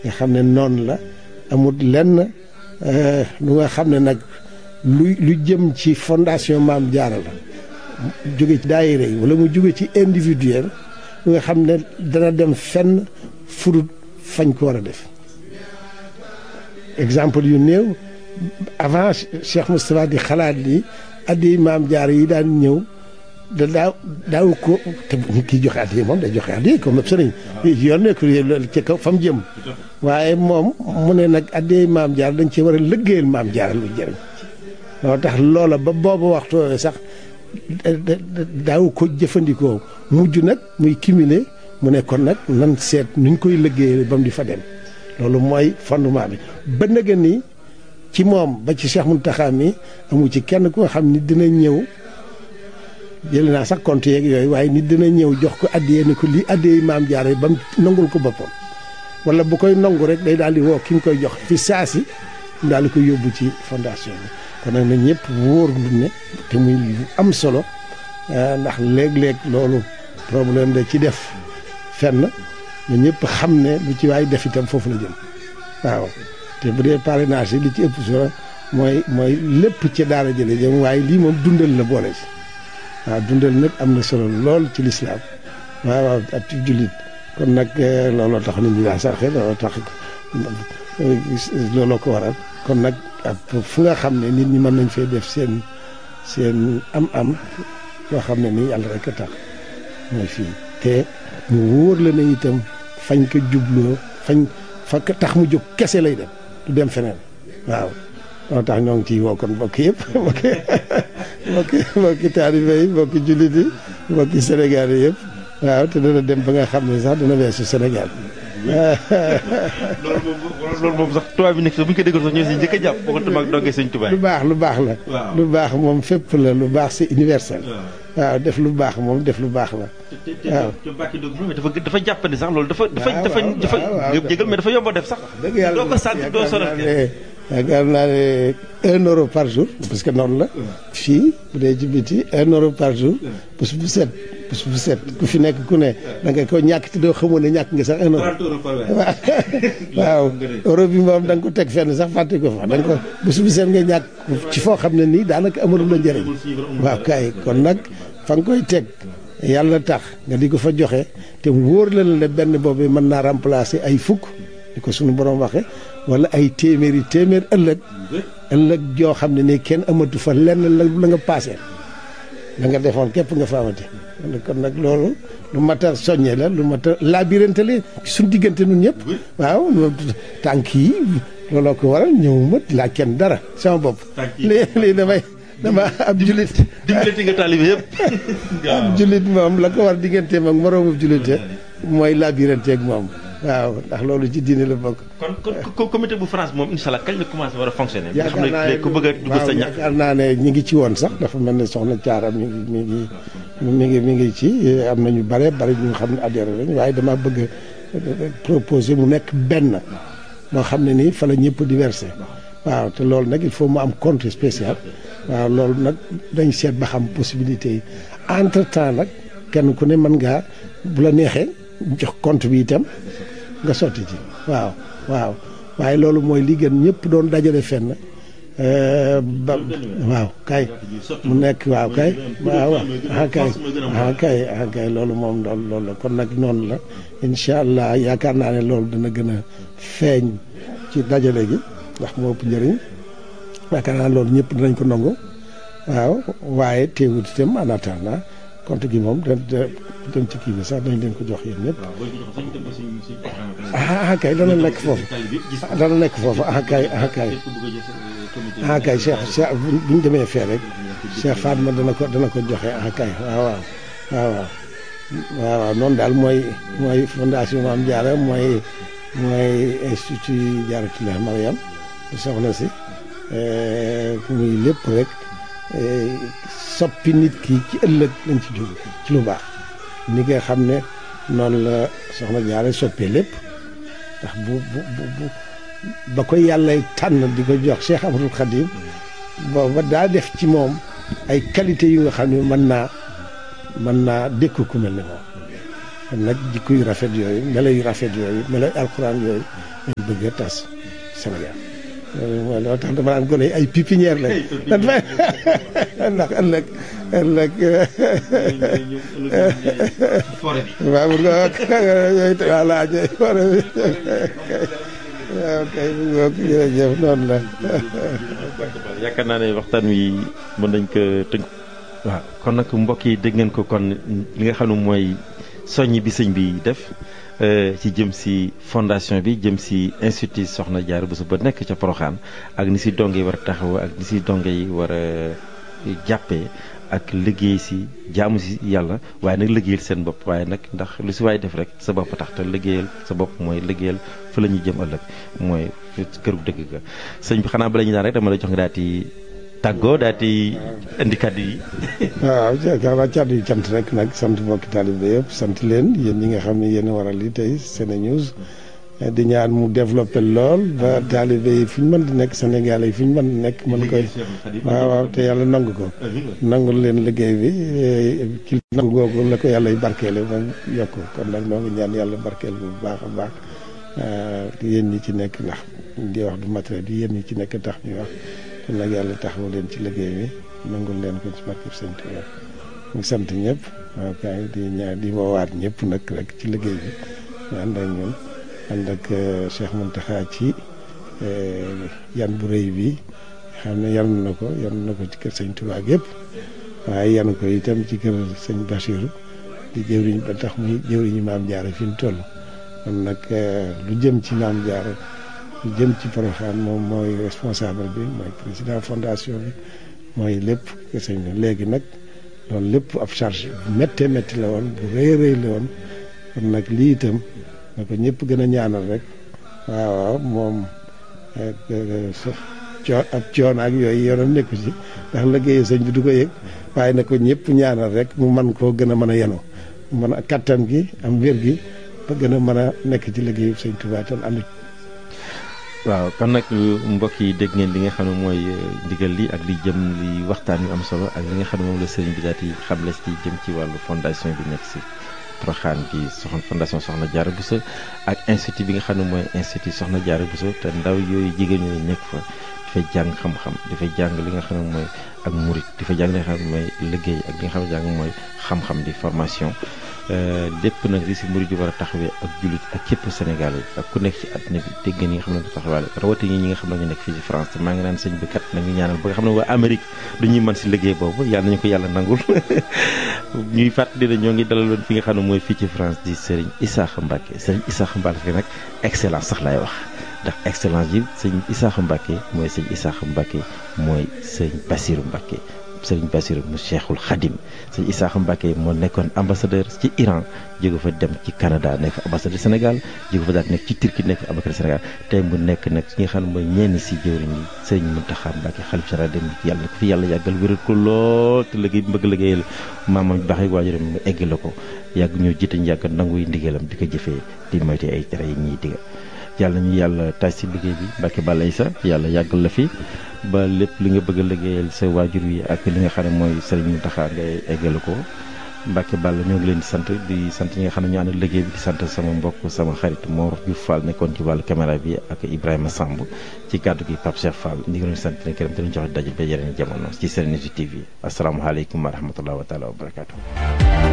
nga xam ne noonu la amul lenn lu nga xam ne nag lu jëm ci fondation Maam Jaara la jóge ci daayira yi wala mu jóge ci individuel lu nga xam ne dana dem fenn furut fañ ko war a def exemple yu néew avant Cheikh Moustapha di xalaat li addi Maam Jaara yi daan ñëw daaw ko te kii joxe addi moom day joxe addi comme sëriñ yoon nekk ci kaw fa mu jëm waaye moom mu ne nag addi Maam Jaara dañ ci war a liggéeyal Maam Jaara lu jëriñ moo tax loola ba boobu waxtu sax daaw ko jëfandikoo mujj nag muy cumuler mu ne kon nag nan seet nuñ koy liggéeyal ba mu di fa dem loolu mooy fondement bi ba nëgë ni ci moom ba ci Cheikh Mountakha mi amu ci kenn ku nga xam ni dina ñëw jël naa sax compte yeeg yooyu waaye nit dina ñëw jox ko addiyee ni ko lii addiyee Maam Jaara ba mu nangul ko boppam wala bu koy nangu rek day daal di woo ki nga koy jox fi saasi mu daal di ko yóbbu ci fondation bi kon nag na ñëpp wóor lu ne te muy am solo ndax léeg-léeg loolu problème da ci def fenn na ñëpp xam ne lu ci waay def itam foofu la jëm waaw te bu dee parrainage yi li ci ëpp solo mooy lépp ci daara jële jëm waaye lii moom dundal la boole ci waaw dundal nag am na solo lool ci lislaam waaw ab ci jullit kon nag looloo tax nit ñi daa sarxe looloo tax looloo ko waral kon nag fu nga xam ne nit ñi mën nañ fee def seen am-am yoo xam ne nii yàlla rek a tax mooy fii te mu wóor la ne itam fañ ko jubloo fa tax mu jóg kese lay dem du dem feneen waaw moo tax ñoo ngi ciy woo kon mbokk yëpp mbokki taalibe yi mbokki jullit yi mbokki Sénégal yi yëpp waaw te dana dem ba nga xam ne sax dana weesu Sénégal loolu moom sax tubaab bi nekk bu ñu ko déggoon sax ñoo si njëkk a jàpp boo ko tamaak dongee sëñ Tuubaa lu baax la lu baax moom fépp la lu baax c'est universel waaw def lu baax moom def lu baax la waaw dafa jàppandi sax loolu dafa jégal mais dafa yomb a def sax dëgg yàlla doo ko sant doo sonal yaakaar naa ne 1 euro par jour parce que noonu la fii bu dee ci biti 1 euro par jour bés bu set ku fi nekk ku ne da nga ko ñàkk te doo xamoon ne ñàkk nga sax 1 euro waaw euro bi moom da nga ko teg fenn sax fàtte ko fa da nga ko bés bu set nga ñàkk ci foo xam ne nii daanaka amalu la njëriñ waaw kay kon nag fa nga koy teg yàlla tax nga di ko fa joxe te wóor la ne benn boobu mën naa remplacer ay fukk di ko suñu borom waxe wala ay téeméer ëllëg joo xam ne nii kenn amatu fa lenn la nga paase la nga defoon képp nga fa amati kon nag loolu lu mat a soññe la lu mat a labirante la suñ diggante nun ñëpp waaw tànk yi looloo ko waral ñëw mat laa kenn dara sama bopp lii dama ab jullit diggante nga taalibe yëpp ab jullit moom la ko war digganteem ak moroomu jullit mooy labirante ak moom waaw ndax loolu ci diine la bokk. kon comité bu France moom incha allah kañ la commencé war a fonctionner. yaakaar naa ne ku bëgg a dugg sa ñax. yaakaar naa ne ñi ngi ci woon sax dafa mel ne soxna Thiara mi ngi ci am na ñu bari ñu xam ne adhéré lañ waaye dama bëgg a proposer mu nekk benn moo xam ne nii fa la ñëpp di versé waaw te loolu nag il faut mu am compte spécial waaw loolu nag dañ seet ba xam possibilité yi entre temps nag kenn ku ne mën ngaa bu la neexee jox compte bi itam. nga sotti ci waaw waaye loolu mooy li gën ñëpp doon dajale fenn waaw kay mu nekk waaw kay kay loolu moom loolu la kon nag noonu la incha allah yaakaar naa ne loolu dana gën a feeñ ci dajale gi ndax moo ëpp njëriñ yaakaar naa loolu ñëpp dinañ ko nangu waaw waaye teewut itam en attendant compte gi moom dem ci kii bi sax dañ leen ko jox yéen ñëpp kay dana nekk foofu kay Cheikh bu ñu demee fee rek Cheikh Fatma dana ko joxe kay waaw noonu daal mooy fondation Maam Jaara mooy institut Jaaratullahi Mariam soxna si muy lépp rek soppi nit ki ci ëllëg lañ ci jóg ci lu baax ni nga xam ne noonu la soxna Jaara soppee lépp ndax bu ba ko yàlla tànn di ko jox Cheikh Ahmadul Khadim booba daa def ci moom ay qualité yu nga xam ne mën naa dékku ku mel ne moom kon nag jikko yu rafet yooyu melo yu rafet yooyu melo alxuraan yooyu lañ bëgg a tas Sénégal loolu tax dama naan gone ay pépinière lañ ndax ëllëg waaw mu nga yooyu voilà ñooy forêt bi waaw kay mu nga jërëjëf noonu la yaakaar naa ne waxtaan wi mën nañ ko tënk. waaw kon nag mbokk yi dégg ngeen ko kon li nga xam ne mooy soññ bi sëñ bi def ci jëm si fondation bi jëm si institut Soxna Diarra Bousso ba nekk ca Porokhane ak ni si donge yi war a taxaw ak ni si donge yi war a jàppee ak liggéey si jaamu si yàlla waaye nag liggéeyal seen bopp waaye nag ndax lu si waay def rek sa bopp tax te liggéeyal sa bopp mooy liggéeyal fa la ñuy jëm ëllëg mooy këru dëgg ga sëñ bi xanaa bala ñu daan rek dama la jox nga daal di tàggoo daal di indi kàddu yi. waaw jaakaar kàddu yi cant rek nag sant mbokki taalibe yëpp sant leen yéen ñi nga xam ne yéen a waral li tey SeneNews di ñaan mu développé lool ba taalibe yi fu ñu mën di nekk Sénégal yi fu ñu mën di nekk mën koy waaw te yàlla nangu ko nangul leen liggéey bi ci nangu googu la ko yàlla y barkeele ba yokk kon nag noo ngi ñaan yàlla barkeel bu baax a baax yéen ñi ci nekk ndax di wax du matériel yi yéen ñi ci nekk tax ñuy wax kon nag yàlla taxawu leen ci liggéey bi nangul leen ko ci barkeb Sëñ Tuubaa ñu sant ñëpp waaw kay di ñaan di woowaat ñëpp nag rek ci liggéey bi ñu ànd ak ñun ànd ak Cheikh Mountakha ci yan bu rëy bi xam ne yan na ko ci kër Sëñ Tuubaa yëpp waaye yan ko itam ci kër Sëñ Bassirou di jëwriñ ba tax muy jëwriñu Maam Jaara fi mu toll kon nag lu jëm ci Maam Jaara lu jëm ci Porokhane moom mooy responsable bi mooy président fondation bi mooy lépp kër sëñ bi léegi nag loolu lépp ab charge bu méttee métti la woon bu rëy rëy la woon kon nag lii itam na ko ñëpp gën a ñaanal rek waaw moom ab coon ak yooyu yoonam nekku ci ndax liggéeyu sëñ bi du ko yëg waaye na ko ñëpp ñaanal rek mu man koo gën a mën a yenu mën a kattan gi am wér gi ba gën a mën a nekk ci liggéeyu sëñ Tuubaa tan ànd waaw kon nag mbokk yi dégg ngeen li nga xam ne mooy ndigal li ak li jëm li waxtaan yu am solo ak li nga xam ne moom la sëriñ bi daal di xamle ci jëm ci wàllu fondation bi nekk si Porokhane bi fondation Soxna Diarra Bousso ak institut bi nga xam ne mooy institut Soxna Diarra Bousso te ndaw yooyu jigéen ñooyu nekk fa dafay jàng xam-xam dafay jàng li nga xam ne mooy ak murit dafay jàng li nga xam ne mooy liggéey ak li nga xam ne jàng mooy xam-xam di formation lépp nag li si murid yi war a taxawee ak jullit ak képp Sénégalais ak ku nekk ci àddina bi dégg ngeen ñi nga xam ne du taxawaale rawatina ñi nga xam ne ñu nekk fii ci France te maa ngi naan sëñ bi kat nañu ñaanal ba nga xam ne waa Amérique du ñuy mën si liggéey boobu yàlla nañu ko yàlla nangul ñuy fàttali ne ñoo ngi dalaloon fi nga xam ne mooy fii ci France di Serigne Issakha Mbacké Serigne Issakha Mbacké nag excellence sax laay wax ndax excellence yi sëñ Issakha Mbacké mooy sëñ Issakha Mbacké mooy sëñ Bassirou Mbacké Serigne Bassirou mu Cheikhul Khadim sëñ Issakha Mbacké moo nekkoon ambassadeur ci Iran jóge fa dem ci Canada nekk fa ambassadeur Sénégal jóge fa daal nekk ci Turquie nekk fa ambassadeur Sénégal tey mu nekk nag ci nga xam ne mooy ñenn si jëwriñ yi Serigne Mountakha Mbacké xalif général dem yàlla na ko fi yàlla yàggal wéral ko lool te liggéey bi bëgg liggéeyal maamam baax yi waajuram mu egg la ko yàgg ñoo jiite ñu yàgg nanguy ndigalam di ko jëfee di moyte ay tere yi ñuy digal yàlla ñu yàlla taaj si liggéey bi Mbacké Balla Issa yàlla yàggal la fi ba lépp li nga bëgg a liggéeyal sa waajur wi ak li nga xam ne mooy Serigne Mountakha ngay eggale ko Mbacké Balla ñoo ngi leen di sant ñi nga xam ne ñu ànd liggéey bi di sant sama mbokk sama xarit Mor Diouf Fall nekkoon ci wàllu caméra bi ak Ibrahima Samb ci kàddu gi Pape Cheikh Fall ñu ngi leen sant leen gërëm te ñu joxe daje ba yeneen jamono ci SeneNews TV asalaamaaleykum wa rahmatulah wa taala wa barakaatu.